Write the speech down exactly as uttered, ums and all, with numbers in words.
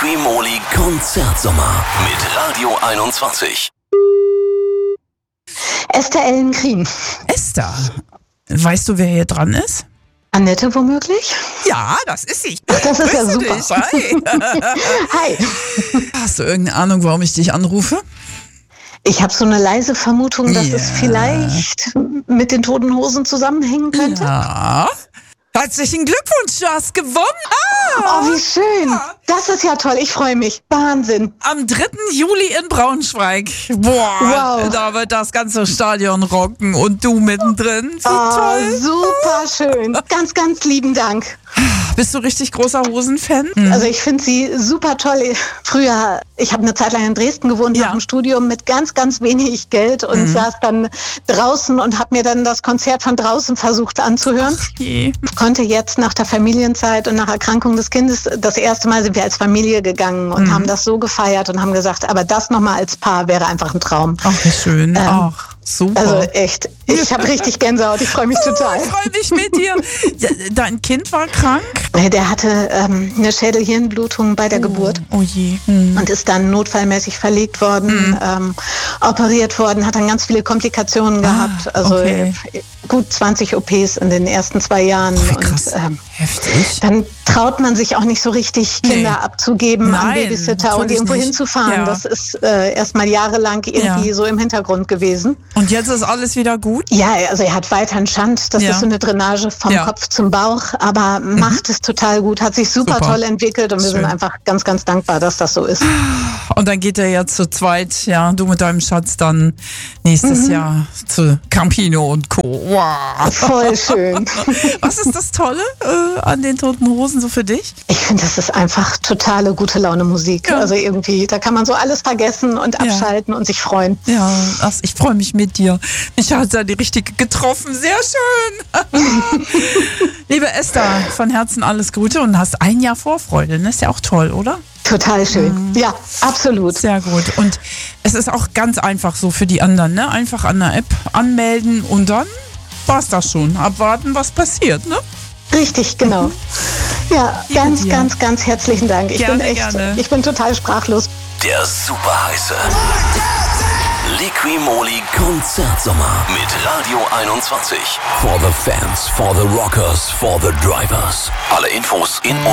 Liqui-Moly Konzertsommer mit Radio einundzwanzig. Esther Ellen Krien. Esther, weißt du, wer hier dran ist? Annette womöglich? Ja, das ist sie. Ach, das ist ja Grüße super. dich. Hi. Hi. Hast du irgendeine Ahnung, warum ich dich anrufe? Ich habe so eine leise Vermutung, dass Ja. es vielleicht mit den Toten Hosen zusammenhängen könnte. Ja. Herzlichen Glückwunsch, du hast gewonnen. Ah, Oh, wie schön. Das ist ja toll. Ich freue mich. Wahnsinn. am dritten Juli in Braunschweig. Boah, Wow. da wird das ganze Stadion rocken und du mittendrin. Wie Oh, toll. super schön. Ganz, ganz lieben Dank. Bist du richtig großer Hosen-Fan? Also ich finde sie super toll. Früher, ich habe eine Zeit lang in Dresden gewohnt, Ja. nach dem Studium mit ganz, ganz wenig Geld und saß dann draußen und habe mir dann das Konzert von draußen versucht anzuhören. Je. Konnte jetzt nach der Familienzeit und nach Erkrankung des Kindes, das erste Mal sind wir als Familie gegangen und haben das so gefeiert und haben gesagt, aber das nochmal als Paar wäre einfach ein Traum. Ach, wie schön. Ach, super. Also echt, ich habe richtig Gänsehaut, ich freue mich total. Ich freue mich mit dir. Ja, dein Kind war krank? Der hatte ähm, eine Schädelhirnblutung bei der Geburt. Oh je. Hm. Und ist dann notfallmäßig verlegt worden, ähm, operiert worden, hat dann ganz viele Komplikationen gehabt. Also okay. äh, gut zwanzig O Ps in den ersten zwei Jahren. Wie krass. Und ähm, Heftig. dann traut man sich auch nicht so richtig, Kinder Nee. abzugeben am Nein, Babysitter und natürlich irgendwo nicht. hinzufahren. Ja. Das ist äh, erstmal jahrelang irgendwie Ja. so im Hintergrund gewesen. Und jetzt ist alles wieder gut? Ja, also er hat weiter einen Schand. Das Ja. ist so eine Drainage vom Ja. Kopf zum Bauch, aber macht es total gut, hat sich super, Super. toll entwickelt und wir Schön. sind einfach ganz, ganz dankbar, dass das so ist. Und dann geht er jetzt zu zweit, ja, du mit deinem Schatz dann nächstes Mhm. Jahr zu Campino und Co. Wow. Voll schön. Was ist das Tolle äh, an den Toten Hosen so für dich? Ich finde, das ist einfach totale gute Laune Musik. Ja. Also irgendwie, da kann man so alles vergessen und Ja. abschalten und sich freuen. Ja, das, ich freue mich mit dir. Mich hat ja die Richtige getroffen. Sehr schön. Liebe Esther, von Herzen alles Gute und hast ein Jahr Vorfreude. Das ist ja auch toll, oder? Total schön. Ja, absolut. Sehr gut. Und es ist auch ganz einfach so für die anderen, ne? Einfach an der App anmelden und dann war's das schon. Abwarten, was passiert, ne? Richtig, genau. Ja, Liebe ganz, dir. ganz, ganz herzlichen Dank. Ich Gerne, bin echt, gerne. ich bin total sprachlos. Der super heiße Liqui-Moly Konzertsommer mit Radio einundzwanzig. For the fans, for the rockers, for the drivers. Alle Infos in